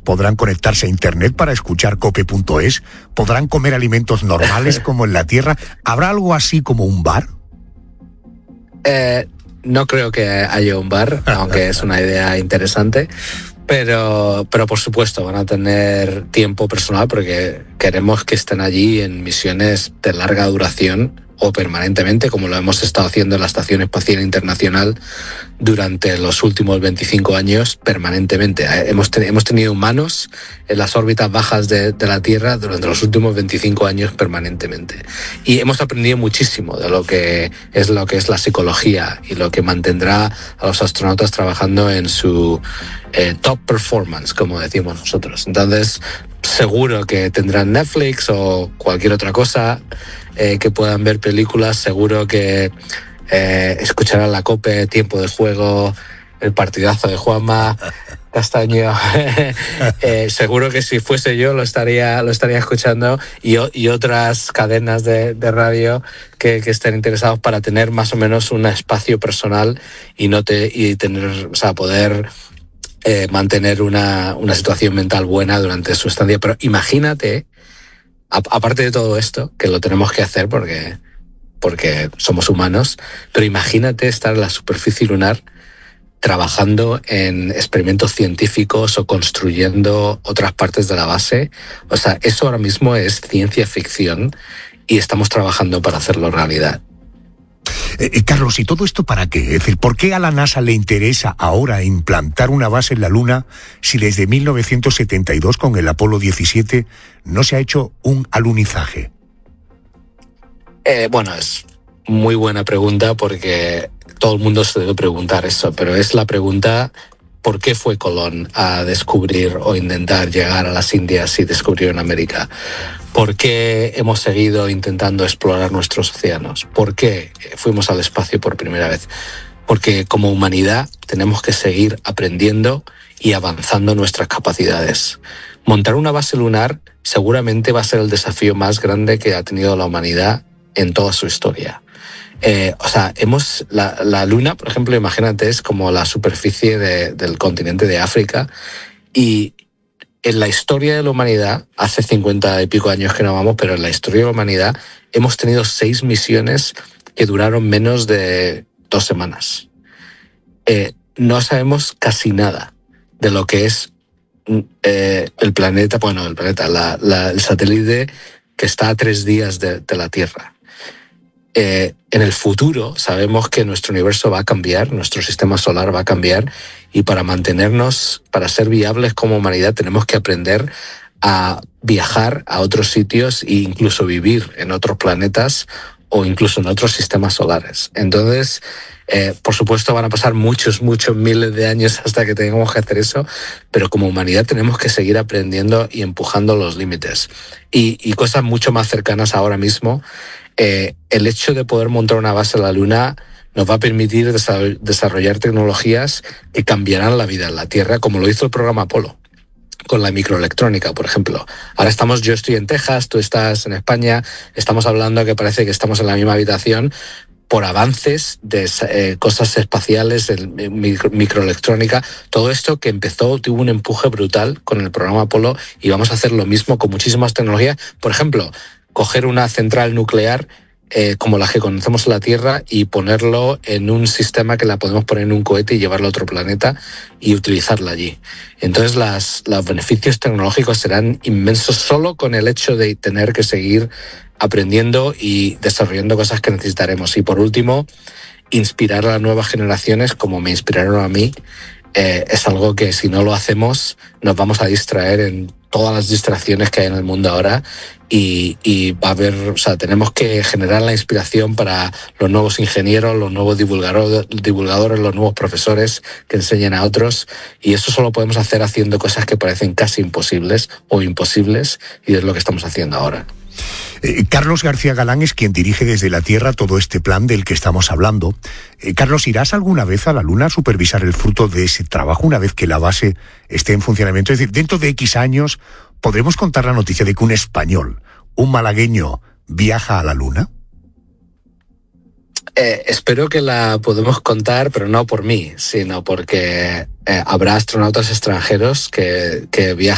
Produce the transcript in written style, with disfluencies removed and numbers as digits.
¿Podrán conectarse a Internet para escuchar cope.es? ¿Podrán comer alimentos normales como en la Tierra? ¿Habrá algo así como un bar? No creo que haya un bar, aunque es una idea interesante. Pero por supuesto van a tener tiempo personal porque queremos que estén allí en misiones de larga duración o permanentemente, como lo hemos estado haciendo en la Estación Espacial Internacional durante los últimos 25 años permanentemente. Hemos tenido humanos en las órbitas bajas de la Tierra durante los últimos 25 años permanentemente. Y hemos aprendido muchísimo de lo que es la psicología y lo que mantendrá a los astronautas trabajando en su top performance, como decimos nosotros. Entonces, seguro que tendrán Netflix o cualquier otra cosa, que puedan ver películas, seguro que escucharán la COPE, Tiempo de Juego, el partidazo de Juanma Castaño. Seguro que si fuese yo lo estaría escuchando, y otras cadenas de radio que estén interesados para tener más o menos un espacio personal y tener, o sea, poder mantener una situación mental buena durante su estancia. Pero imagínate, aparte de todo esto, que lo tenemos que hacer porque somos humanos, pero imagínate estar en la superficie lunar trabajando en experimentos científicos o construyendo otras partes de la base. O sea, eso ahora mismo es ciencia ficción y estamos trabajando para hacerlo realidad. Carlos, ¿y todo esto para qué? Es decir, ¿por qué a la NASA le interesa ahora implantar una base en la Luna si desde 1972 con el Apolo 17 no se ha hecho un alunizaje? Bueno, es muy buena pregunta porque todo el mundo se debe preguntar eso, pero es la pregunta: ¿por qué fue Colón a descubrir o intentar llegar a las Indias y descubrir en América? ¿Por qué hemos seguido intentando explorar nuestros océanos? ¿Por qué fuimos al espacio por primera vez? Porque como humanidad tenemos que seguir aprendiendo y avanzando nuestras capacidades. Montar una base lunar seguramente va a ser el desafío más grande que ha tenido la humanidad en toda su historia. O sea, la Luna, por ejemplo, imagínate, es como la superficie del continente de África, y en la historia de la humanidad, hace 50 y pico años que no vamos, pero en la historia de la humanidad hemos tenido 6 misiones que duraron menos de 2 semanas. No sabemos casi nada de lo que es el planeta, el satélite que está a 3 días de la Tierra. En el futuro sabemos que nuestro universo va a cambiar, nuestro sistema solar va a cambiar, y para mantenernos, para ser viables como humanidad, tenemos que aprender a viajar a otros sitios e incluso vivir en otros planetas o incluso en otros sistemas solares. Entonces, por supuesto, van a pasar muchos miles de años hasta que tengamos que hacer eso, pero como humanidad tenemos que seguir aprendiendo y empujando los límites. Y cosas mucho más cercanas ahora mismo. El hecho de poder montar una base en la Luna nos va a permitir desarrollar tecnologías que cambiarán la vida en la Tierra, como lo hizo el programa Apolo, con la microelectrónica, por ejemplo. Ahora yo estoy en Texas, tú estás en España, estamos hablando que parece que estamos en la misma habitación por avances de cosas espaciales, de microelectrónica. Todo esto que tuvo un empuje brutal con el programa Apolo, y vamos a hacer lo mismo con muchísimas tecnologías. Por ejemplo, coger una central nuclear como la que conocemos en la Tierra y ponerlo en un sistema que la podemos poner en un cohete y llevarlo a otro planeta y utilizarla allí. Entonces los beneficios tecnológicos serán inmensos solo con el hecho de tener que seguir aprendiendo y desarrollando cosas que necesitaremos. Y por último, inspirar a las nuevas generaciones como me inspiraron a mí. Es algo que si no lo hacemos nos vamos a distraer en todas las distracciones que hay en el mundo ahora, y va a haber, o sea, tenemos que generar la inspiración para los nuevos ingenieros, los nuevos divulgadores, los nuevos profesores que enseñen a otros, y eso solo podemos hacer haciendo cosas que parecen casi imposibles o imposibles, y es lo que estamos haciendo ahora. Carlos García Galán es quien dirige desde la Tierra todo este plan del que estamos hablando. Carlos, ¿irás alguna vez a la Luna a supervisar el fruto de ese trabajo una vez que la base esté en funcionamiento? Es decir, dentro de X años, ¿podremos contar la noticia de que un español, un malagueño, viaja a la Luna? Espero que la podemos contar, pero no por mí, sino porque habrá astronautas extranjeros que viajen